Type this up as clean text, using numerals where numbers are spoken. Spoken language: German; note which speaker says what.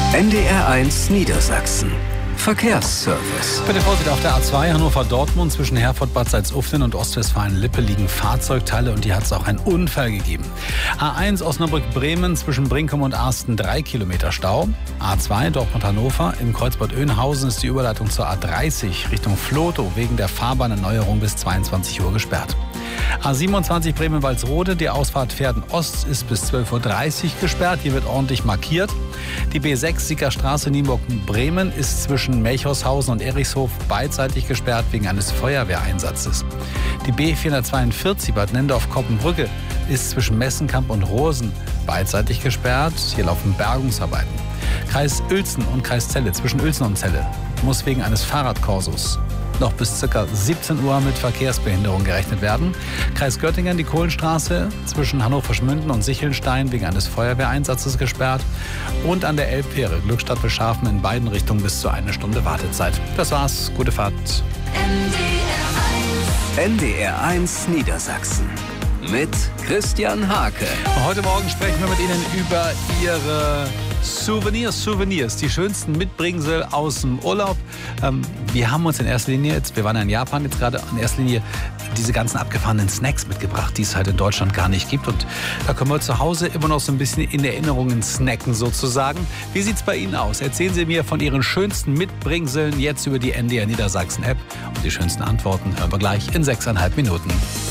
Speaker 1: NDR1 Niedersachsen. Verkehrsservice.
Speaker 2: Bitte Vorsicht auf der A2 Hannover-Dortmund zwischen Herford-Bad Salzuflen und Ostwestfalen-Lippe liegen Fahrzeugteile und hier hat es auch einen Unfall gegeben. A1 Osnabrück-Bremen zwischen Brinkum und Arsten 3 Kilometer Stau. A2 Dortmund-Hannover im Kreuzbad Oeynhausen ist die Überleitung zur A30 Richtung Vlotho wegen der Fahrbahnerneuerung bis 22 Uhr gesperrt. A27 Bremen-Walsrode, die Ausfahrt Pferden-Ost ist bis 12.30 Uhr gesperrt. Hier wird ordentlich markiert. Die B6 Siegerstraße Nienburg-Bremen ist zwischen Melchorshausen und Erichshof beidseitig gesperrt wegen eines Feuerwehreinsatzes. Die B442 Bad Nendorf-Koppenbrücke ist zwischen Messenkamp und Rosen beidseitig gesperrt. Hier laufen Bergungsarbeiten. Kreis Uelzen und Kreis Celle zwischen Uelzen und Celle muss wegen eines Fahrradkorsos noch bis ca. 17 Uhr mit Verkehrsbehinderung gerechnet werden. Kreis Göttingen, die Kohlenstraße zwischen Hannover-Schmünden und Sichelnstein wegen eines Feuerwehreinsatzes gesperrt. Und an der Elbfähre Glückstadt-Bescharfen in beiden Richtungen bis zu 1 Stunde Wartezeit. Das war's. Gute Fahrt.
Speaker 1: NDR1 Niedersachsen. Mit Christian Hake.
Speaker 2: Heute Morgen sprechen wir mit Ihnen über Ihre Souvenirs, die schönsten Mitbringsel aus dem Urlaub. Wir haben uns in erster Linie, wir waren ja in Japan jetzt gerade, in erster Linie diese ganzen abgefahrenen Snacks mitgebracht, die es halt in Deutschland gar nicht gibt. Und da können wir zu Hause immer noch so ein bisschen in Erinnerungen snacken sozusagen. Wie sieht's bei Ihnen aus? Erzählen Sie mir von Ihren schönsten Mitbringseln jetzt über die NDR Niedersachsen App. Und die schönsten Antworten hören wir gleich in 6,5 Minuten.